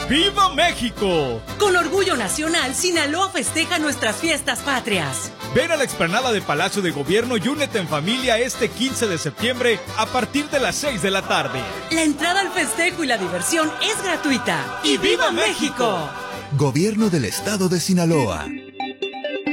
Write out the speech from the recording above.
¡Viva México! Con orgullo nacional, Sinaloa festeja nuestras fiestas patrias. Ven a la explanada de Palacio de Gobierno y únete en familia este 15 de septiembre a partir de las 6 de la tarde. La entrada al festejo y la diversión es gratuita. ¡Y viva México! Gobierno del Estado de Sinaloa.